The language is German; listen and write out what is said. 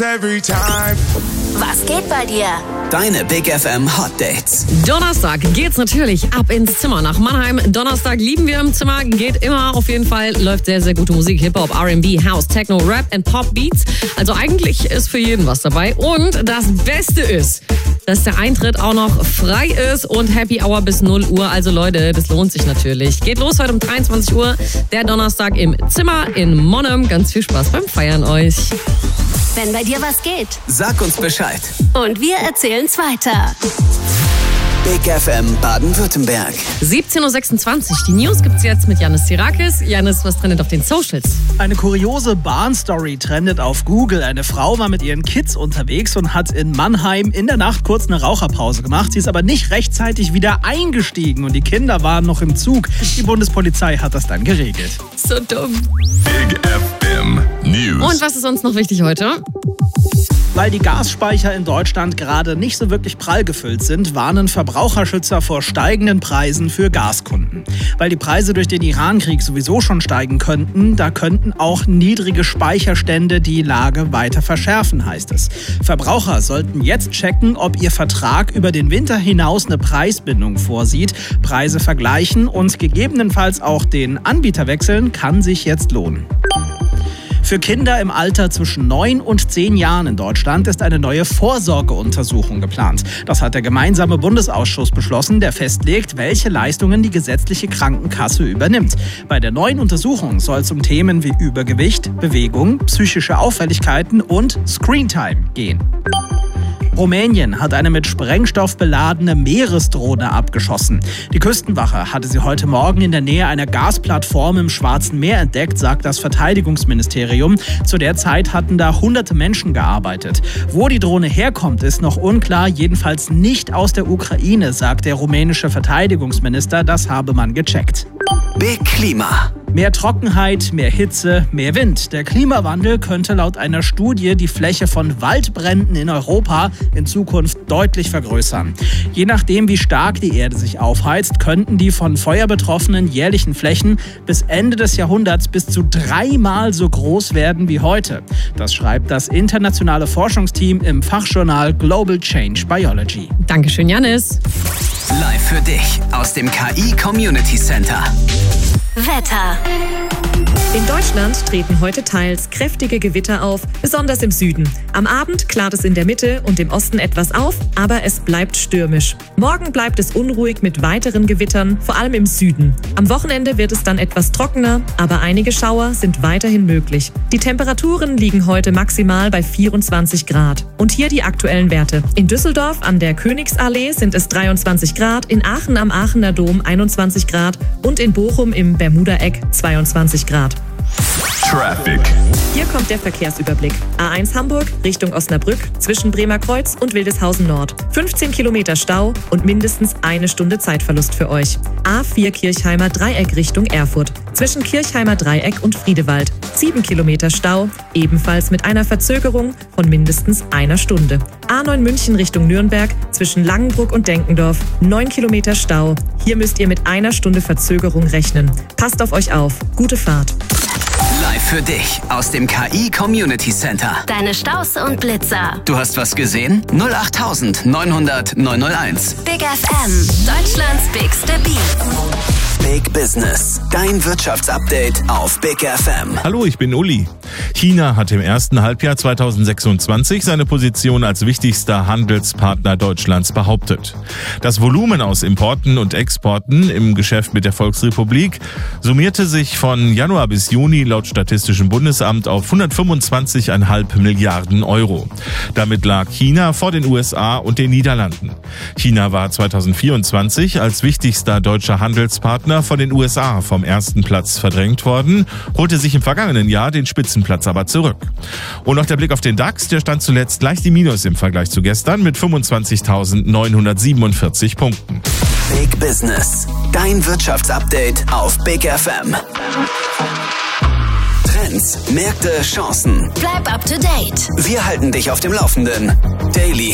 Every time. Was geht bei dir? Deine Big FM Hot Dates. Donnerstag geht's natürlich ab ins Zimmer nach Mannheim. Donnerstag lieben wir im Zimmer, geht immer auf jeden Fall, läuft sehr, sehr gute Musik, Hip-Hop, R&B, House, Techno, Rap und Pop-Beats. Also eigentlich ist für jeden was dabei. Und das Beste ist, dass der Eintritt auch noch frei ist und Happy Hour bis 0 Uhr. Also Leute, das lohnt sich natürlich. Geht los heute um 23 Uhr, der Donnerstag im Zimmer in Monheim. Ganz viel Spaß beim Feiern euch. Wenn bei dir was geht. Sag uns Bescheid. Und wir erzählen's weiter. Big FM Baden-Württemberg. 17.26 Uhr. Die News gibt's jetzt mit Janis Zirakis. Janis, was trendet auf den Socials? Eine kuriose Bahnstory trendet auf Google. Eine Frau war mit ihren Kids unterwegs und hat in Mannheim in der Nacht kurz eine Raucherpause gemacht. Sie ist aber nicht rechtzeitig wieder eingestiegen und die Kinder waren noch im Zug. Die Bundespolizei hat das dann geregelt. So dumm. Big FM News. Und was ist uns noch wichtig heute? Weil die Gasspeicher in Deutschland gerade nicht so wirklich prall gefüllt sind, warnen Verbraucherschützer vor steigenden Preisen für Gaskunden. Weil die Preise durch den Iran-Krieg sowieso schon steigen könnten, da könnten auch niedrige Speicherstände die Lage weiter verschärfen, heißt es. Verbraucher sollten jetzt checken, ob ihr Vertrag über den Winter hinaus eine Preisbindung vorsieht. Preise vergleichen und gegebenenfalls auch den Anbieter wechseln, kann sich jetzt lohnen. Für Kinder im Alter zwischen 9 und 10 Jahren in Deutschland ist eine neue Vorsorgeuntersuchung geplant. Das hat der gemeinsame Bundesausschuss beschlossen, der festlegt, welche Leistungen die gesetzliche Krankenkasse übernimmt. Bei der neuen Untersuchung soll es um Themen wie Übergewicht, Bewegung, psychische Auffälligkeiten und Screentime gehen. Rumänien hat eine mit Sprengstoff beladene Meeresdrohne abgeschossen. Die Küstenwache hatte sie heute Morgen in der Nähe einer Gasplattform im Schwarzen Meer entdeckt, sagt das Verteidigungsministerium. Zu der Zeit hatten da hunderte Menschen gearbeitet. Wo die Drohne herkommt, ist noch unklar, jedenfalls nicht aus der Ukraine, sagt der rumänische Verteidigungsminister. Das habe man gecheckt. Big Klima. Mehr Trockenheit, mehr Hitze, mehr Wind. Der Klimawandel könnte laut einer Studie die Fläche von Waldbränden in Europa in Zukunft deutlich vergrößern. Je nachdem, wie stark die Erde sich aufheizt, könnten die von Feuer betroffenen jährlichen Flächen bis Ende des Jahrhunderts bis zu 3-mal so groß werden wie heute. Das schreibt das internationale Forschungsteam im Fachjournal Global Change Biology. Dankeschön, Janis. Live für dich aus dem KI Community Center. Wetter. In Deutschland treten heute teils kräftige Gewitter auf, besonders im Süden. Am Abend klart es in der Mitte und im Osten etwas auf, aber es bleibt stürmisch. Morgen bleibt es unruhig mit weiteren Gewittern, vor allem im Süden. Am Wochenende wird es dann etwas trockener, aber einige Schauer sind weiterhin möglich. Die Temperaturen liegen heute maximal bei 24 Grad. Und hier die aktuellen Werte. In Düsseldorf an der Königsallee sind es 23 Grad, in Aachen am Aachener Dom 21 Grad und in Bochum im Bermuda-Eck 22 Grad. Traffic. Hier kommt der Verkehrsüberblick. A1 Hamburg Richtung Osnabrück zwischen Bremer Kreuz und Wildeshausen Nord. 15 Kilometer Stau und mindestens 1 Stunde Zeitverlust für euch. A4 Kirchheimer Dreieck Richtung Erfurt. Zwischen Kirchheimer Dreieck und Friedewald. 7 Kilometer Stau, ebenfalls mit einer Verzögerung von mindestens 1 Stunde. A9 München Richtung Nürnberg zwischen Langenbruck und Denkendorf. 9 Kilometer Stau. Hier müsst ihr mit 1 Stunde Verzögerung rechnen. Passt auf euch auf. Gute Fahrt. Live für dich aus dem KI Community Center. Deine Staus und Blitzer. Du hast was gesehen? 08900 901. Big FM. Deutschlands bigste Beats. Big Business. Dein Wirtschaftsupdate auf Big FM. Hallo, ich bin Uli. China hat im ersten Halbjahr 2026 seine Position als wichtigster Handelspartner Deutschlands behauptet. Das Volumen aus Importen und Exporten im Geschäft mit der Volksrepublik summierte sich von Januar bis Juni laut Statistischem Bundesamt auf 125,5 Milliarden Euro. Damit lag China vor den USA und den Niederlanden. China war 2024 als wichtigster deutscher Handelspartner von den USA vom ersten Platz verdrängt worden, holte sich im vergangenen Jahr den Spitzenplatz aber zurück. Und noch der Blick auf den DAX, der stand zuletzt leicht im Minus im Vergleich zu gestern mit 25.947 Punkten. Big Business. Dein Wirtschaftsupdate auf Big FM. Trends, Märkte, Chancen. Bleib up to date. Wir halten dich auf dem Laufenden. Daily.